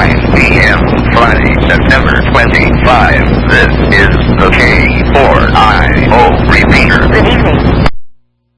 p.m. Friday, September 25. This is the K4I